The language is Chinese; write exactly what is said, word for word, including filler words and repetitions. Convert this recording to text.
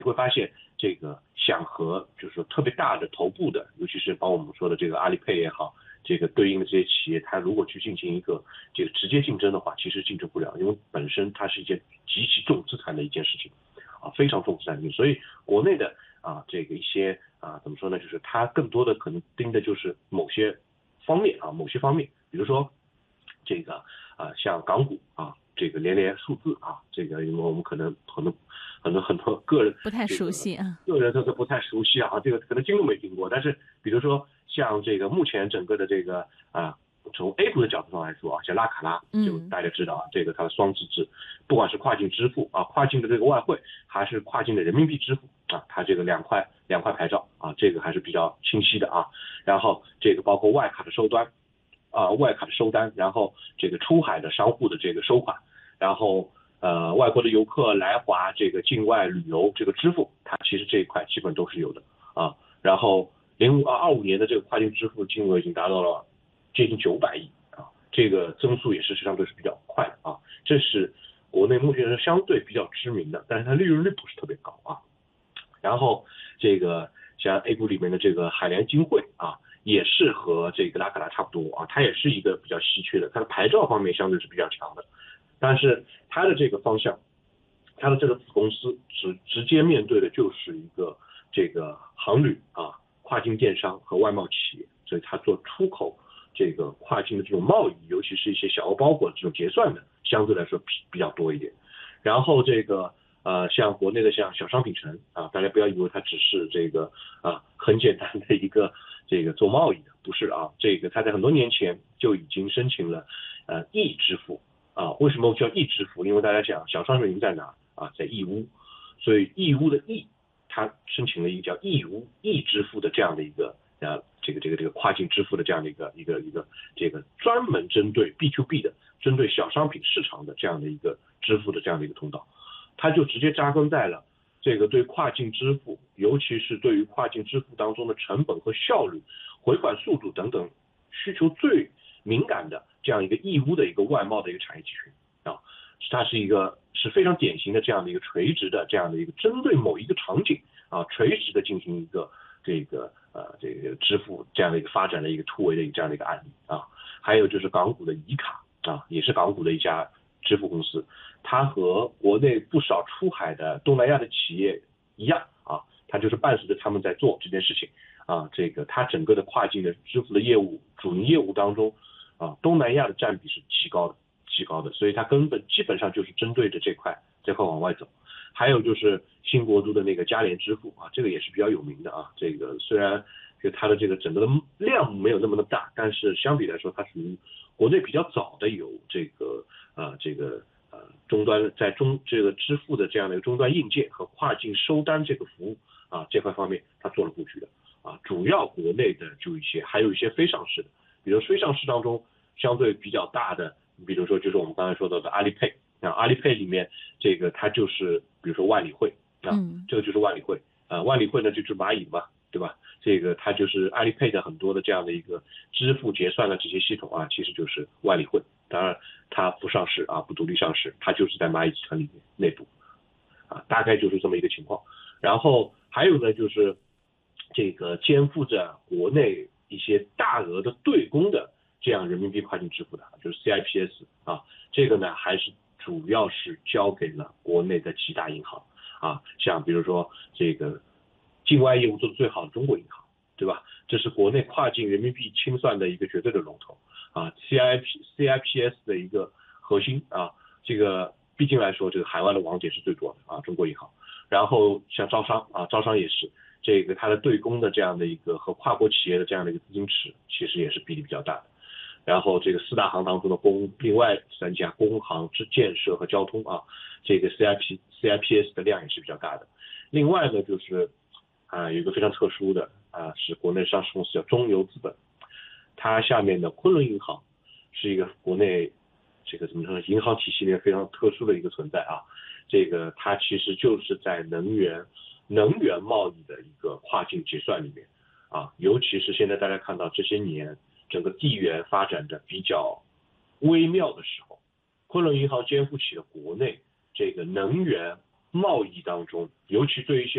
你会发现这个想和就是说特别大的头部的，尤其是帮我们说的这个阿里配也好，这个对应的这些企业，它如果去进行一个这个直接竞争的话，其实竞争不了，因为本身它是一件极其重资产的一件事情，啊，非常重资产的，所以国内的啊这个一些啊怎么说呢，就是它更多的可能盯的就是某些方面啊某些方面，比如说这个啊像港股啊。这个连连数字啊，这个因为我们可能很多很多很多个人不太熟悉啊， 个人都是不太熟悉啊，这个可能听都没听过。但是比如说像这个目前整个的这个啊，从 A 股的角度上来说啊，像拉卡拉就大家知道啊，这个它的双资制，不管是跨境支付啊，跨境的这个外汇，还是跨境的人民币支付啊，它这个两块两块牌照啊，这个还是比较清晰的啊。然后这个包括外卡的收端。啊，外卡的收单，然后这个出海的商户的这个收款，然后呃外国的游客来华这个境外旅游这个支付，它其实这一块基本都是有的啊。然后零五二五年的这个跨境支付金额已经达到了接近九百亿啊，这个增速也是相对是比较快的啊。这是国内目前是相对比较知名的，但是它利润率不是特别高啊。然后这个像 A 股里面的这个海联金汇啊。也是和这个拉卡拉差不多啊，它也是一个比较稀缺的，它的牌照方面相对是比较强的，但是它的这个方向，它的这个子公司直直接面对的就是一个这个航旅啊、跨境电商和外贸企业，所以它做出口这个跨境的这种贸易，尤其是一些小额包裹这种结算的，相对来说比比较多一点。然后这个呃，像国内的像小商品城啊，大家不要以为它只是这个啊很简单的一个。这个做贸易的不是啊，这个他在很多年前就已经申请了呃易支付啊。为什么叫易支付？因为大家讲小商品在哪啊，在义乌，所以义乌的义，他申请了一个叫义乌易支付的这样的一个呃这个这个这个跨境支付的这样的一个一个一个这个专门针对 B to B 的针对小商品市场的这样的一个支付的这样的一个通道，他就直接扎根在了。这个对跨境支付，尤其是对于跨境支付当中的成本和效率、回款速度等等需求最敏感的这样一个义乌的一个外贸的一个产业集群啊，它是一个是非常典型的这样的一个垂直的这样的一个针对某一个场景啊垂直的进行一个这个呃这个支付这样的一个发展的一个突围的这样的一个案例啊，还有就是港股的移卡啊，也是港股的一家支付公司。它和国内不少出海的东南亚的企业一样啊，它就是伴随着他们在做这件事情啊。这个它整个的跨境的支付的业务主营业务当中啊，东南亚的占比是极高的，极高的，所以它根本基本上就是针对着这块这块往外走。还有就是新国都的那个嘉联支付啊，这个也是比较有名的啊。这个虽然就它的这个整个的量没有那么的大，但是相比来说，它属于国内比较早的有这个呃这个。呃，终端在中这个支付的这样的一个终端硬件和跨境收单这个服务啊这块方面，它做了布局的啊。主要国内的就一些，还有一些非上市的，比如非上市当中相对比较大的，比如说就是我们刚才说到的阿里配啊，阿里配里面这个它就是比如说万里汇啊，这个就是万里汇啊，万里汇呢就是蚂蚁嘛，对吧？这个它就是阿里配的很多的这样的一个支付结算的这些系统啊，其实就是万里汇。当然它不上市啊，不独立上市，它就是在蚂蚁集团里面内部啊，大概就是这么一个情况。然后还有呢，就是这个肩负着国内一些大额的对公的这样人民币跨境支付的，就是 C I P S 啊，这个呢还是主要是交给了国内的几大银行啊，像比如说这个境外业务做的最好的中国银行，对吧？这是国内跨境人民币清算的一个绝对的龙头啊 ，C I P C I P S 的一个核心啊，这个毕竟来说，这个海外的网点是最多的啊，中国银行。然后像招商啊，招商也是这个它的对公的这样的一个和跨国企业的这样的一个资金池，其实也是比例比较大的。然后这个四大行当中的公，另外三家工行、之建设和交通啊，这个 C I P C I P S 的量也是比较大的。另外呢，就是啊有一个非常特殊的啊，是国内上市公司叫中邮资本，它下面的昆仑银行是一个国内这个怎么说呢，银行体系里面非常特殊的一个存在啊。这个它其实就是在能源能源贸易的一个跨境结算里面啊，尤其是现在大家看到这些年整个地缘发展的比较微妙的时候，昆仑银行肩负起了国内这个能源贸易当中，尤其对于一些